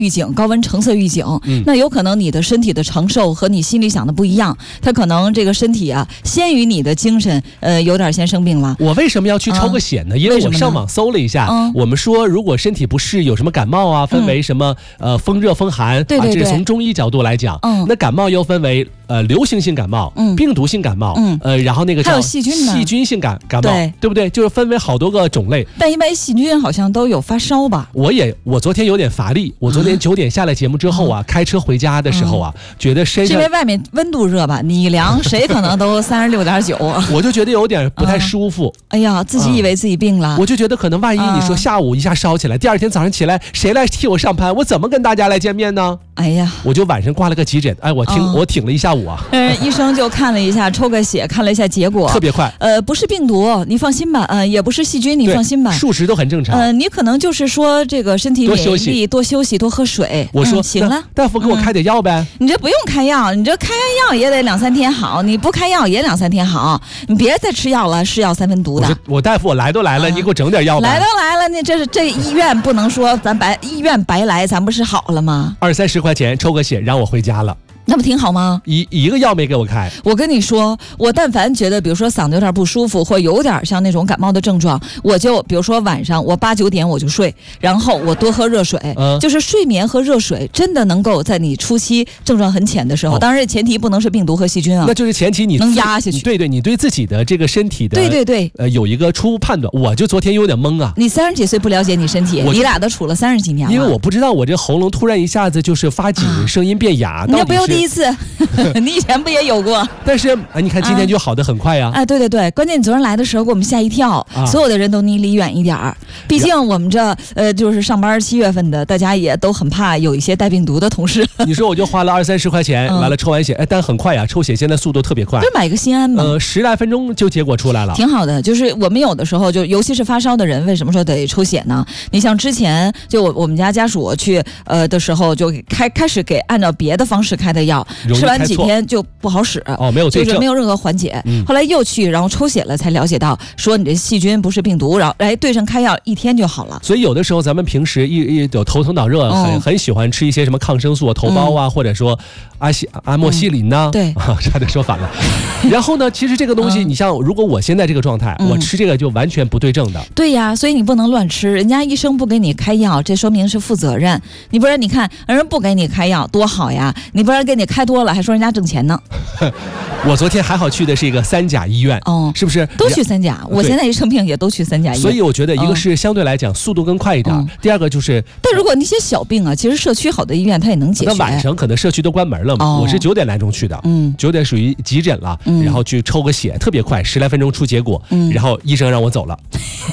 预警、高温橙色预警，那有可能你的身体的承受和你心里想的不一样，它可能这个身体啊，先于你的精神，有点先生病了。 我为什么要去抽个血呢？因为我上网搜了一下，我们说如果身体不适，有什么感冒啊，分为什么风热风寒， 对， 这是从中医角度来讲，那感冒又分为流行性感冒、病毒性感冒，然后那个还有细菌性感冒，对不对？就是分为好多个种类。 但一般细菌好像都有发烧吧？ 我昨天有点乏力，我昨天9点下了节目之后啊，开车回家的时候啊，觉得身上是因为外面温度热吧？你凉，谁可能都36.9， 我就觉得有点不太舒服。 哎呀，自己以为自己病了， 我就觉得可能万一你说下午一下烧起来，第二天早上起来谁来替我上班，我怎么跟大家来见面呢？ 哎呀， 我就晚上挂了个急诊，我挺了一下午啊。 医生就看了一下，抽个血，看了一下结果， 特别快。 不是病毒，你放心吧。也不是细菌，你放心吧。 数值都很正常。 你可能就是说这个身体免疫力，多休息，多喝水。 我说行了， 大夫给我开点药呗。 你这不用开药，你这开药也得2-3天好，你不开药也2-3天好，你别再吃药了，是药3分毒的。 我大夫，我来都来了，你给我整点药吧。 来都来了，那这医院不能说咱医院白来，咱不是好了吗 ？20-30块钱抽个血，让我回家了。 那不挺好吗？ 一个药没给我开。 我跟你说，我但凡觉得比如说嗓子有点不舒服，或有点像那种感冒的症状，我就比如说晚上我8-9点我就睡，然后我多喝热水，就是睡眠和热水真的能够在你初期症状很浅的时候，当然前提不能是病毒和细菌啊， 那就是前提你能压下去。 对，你对自己的这个身体的对， 有一个初步判断。我就昨天有点懵啊。 你30几岁不了解你身体，你俩都处了30几年了。 因为我不知道我这喉咙突然一下子就是发紧，声音变哑。 你不要第一次。你以前不也有过？ 但是你看今天就好得很快呀。 对，关键你昨天来的时候给我们吓一跳，所有的人都离远一点儿。毕竟我们这就是上班7月份的，大家也都很怕有一些带病毒的同事。 你说我就花了20-30块钱，完了抽完血，但很快呀，抽血现在速度特别快。 就买个心安嘛 ，10来分钟就结果出来了， 挺好的。就是我们有的时候就尤其是发烧的人，为什么说得抽血呢？你像之前就我们家属去的时候，就开始给按照别的方式开的药。吃完几天就不好使没有对症， 就是没有任何缓解。后来又去，然后抽血了，才了解到说你这细菌不是病毒，然后对上开药1天就好了。 所以有的时候咱们平时一有头疼脑热，很喜欢吃一些什么抗生素、头孢啊，或者说阿莫西林呐， 对， 差点说反了。然后呢，其实这个东西，你像如果我现在这个状态，我吃这个就完全不对症的。 对呀，所以你不能乱吃，人家医生不给你开药，这说明是负责任。你不然你看人不给你开药多好呀，你不然给你开多了还说人家挣钱呢。 我昨天还好去的是一个3甲医院，是不是？ 都去3甲，我现在一生病也都去3甲医院。 所以我觉得一个是相对来讲速度更快一点，第二个就是， 但如果那些小病啊，其实社区好的医院它也能解决。 那晚上可能社区都关门了嘛，我是9点来钟去的，9点属于急诊了，然后去抽个血，特别快，10来分钟出结果，然后医生让我走了。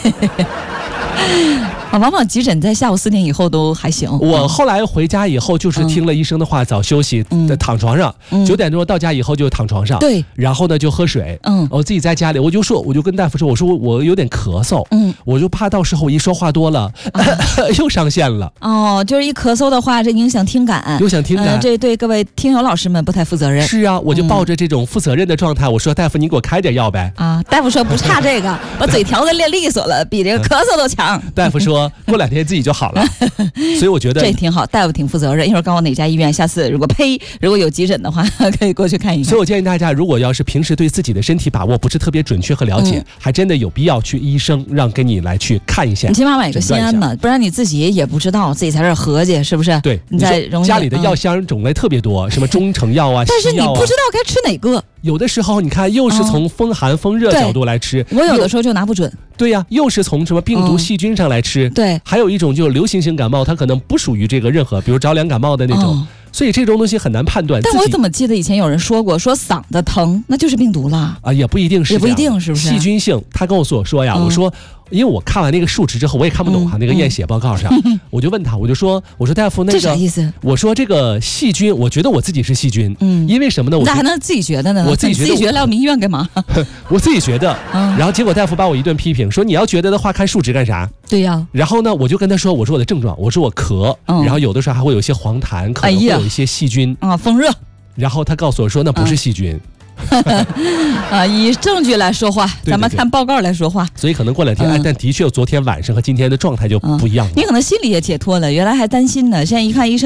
往往急诊在下午4点以后都还行。 我后来回家以后就是听了医生的话，早休息，躺床上，9点钟到家以后就躺床上， 对， 然后呢就喝水，我自己在家里，我就跟大夫说，我说我有点咳嗽，我就怕到时候一说话多了，又上线了。 就是一咳嗽的话，这影响听感，这对各位听友老师们不太负责任。 是啊，我就抱着这种负责任的状态，我说大夫，你给我开点药呗。 大夫说不差这个，把嘴条子练利索了，比这个咳嗽都强。 大夫说过2天自己就好了，所以我觉得这挺好，大夫挺负责任。一会儿告诉我哪家医院，下次如果有急诊的话，可以过去看一看。 所以我建议大家，如果要是平时对自己的身体把握不是特别准确和了解，还真的有必要去医生跟你来去看一下。 你起码买个心安嘛，不然你自己也不知道，自己在这合计是不是？ 对， 你在家里的药箱种类特别多，什么中成药啊， 但是你不知道该吃哪个。 有的时候你看又是从风寒风热角度来吃， 我有的时候就拿不准。 对呀，又是从什么病毒细菌上来吃。 对， 还有一种就是流行性感冒，它可能不属于这个任何，比如着凉感冒的那种。所以这种东西很难判断。 但我怎么记得以前有人说过，说嗓子疼那就是病毒了也不一定是， 也不一定是不是？ 细菌性，他跟我说呀，我说。因为我看完那个数值之后，我也看不懂那个验血报告上，我就问他，我说大夫，那个这啥意思？ 我说这个细菌，我觉得我自己是细菌，因为什么呢？ 那还能自己觉得呢？ 我自己觉得来我们医院干嘛？ 我自己觉得，然后结果大夫把我一顿批评，说你要觉得的话，看数值干啥？ 对呀。 然后呢，我就跟他说，我说我的症状，我说我咳，然后有的时候还会有一些黄痰，可能会有一些细菌风热。 然后他告诉我说，那不是细菌。 以证据来说话，咱们看报告来说话。 所以可能过2天，但的确昨天晚上和今天的状态就不一样了。 你可能心里也解脱了，原来还担心呢，现在一看医生。